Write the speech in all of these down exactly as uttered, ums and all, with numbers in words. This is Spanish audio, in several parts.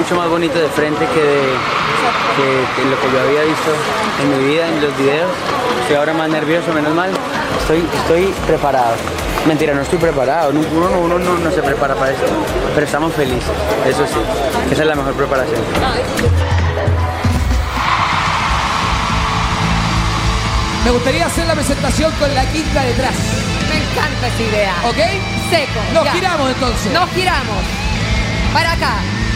mucho más bonito de frente que, de, que, que lo que yo había visto en mi vida, en los videos. Estoy ahora más nervioso, menos mal. Estoy, estoy preparado. Mentira, no estoy preparado. Uno, uno, uno no, no se prepara para esto. Pero estamos felices, eso sí. Esa es la mejor preparación. Me gustaría hacer la presentación con la quinta detrás. Me encanta esa idea. ¿Ok? Seco. Nos ya. giramos entonces. Nos giramos. Para acá.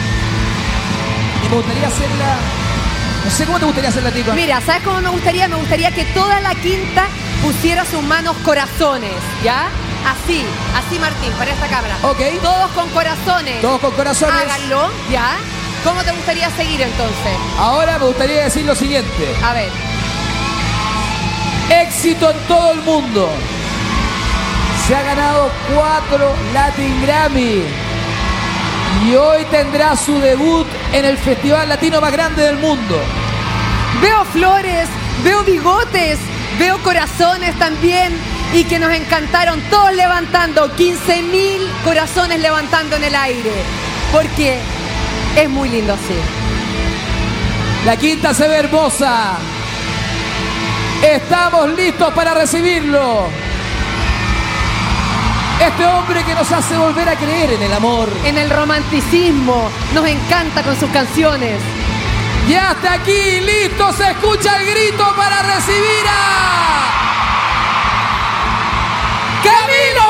Y me gustaría hacerla... No sé cómo te gustaría hacerla, Tico. Mira, ¿sabes cómo me gustaría? Me gustaría que toda la quinta pusiera sus manos corazones, ¿ya? Así, así Martín, para esta cámara. Ok. Todos con corazones. Todos con corazones. Háganlo, ¿ya? ¿Cómo te gustaría seguir entonces? Ahora me gustaría decir lo siguiente. A ver. Éxito en todo el mundo. Se ha ganado cuatro Latin Grammy. Y hoy tendrá su debut en el festival latino más grande del mundo. Veo flores, veo bigotes, veo corazones también. Y que nos encantaron todos levantando, quince mil corazones levantando en el aire. Porque es muy lindo así. La quinta se ve hermosa. Estamos listos para recibirlo. Este hombre que nos hace volver a creer en el amor. En el romanticismo. Nos encanta con sus canciones. Y hasta aquí, listo, se escucha el grito para recibir a... ¡Camilo!